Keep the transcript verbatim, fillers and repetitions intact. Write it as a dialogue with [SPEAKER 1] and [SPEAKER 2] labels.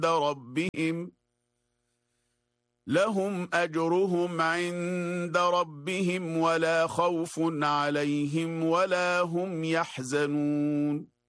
[SPEAKER 1] ربهم لهم أجرهم عند ربهم ولا خوف عليهم ولا هم يحزنون